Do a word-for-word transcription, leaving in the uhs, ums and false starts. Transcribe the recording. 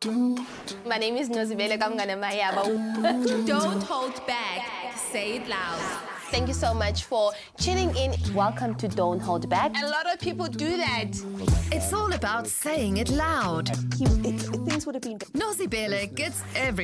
My name is Nozibele Kamngana Mayaba. Don't hold back. Say it loud. Thank you so much for tuning in. Welcome to Don't Hold Back. A lot of people do that. It's all about saying it loud. He, it, things would have been... Nozibele gets every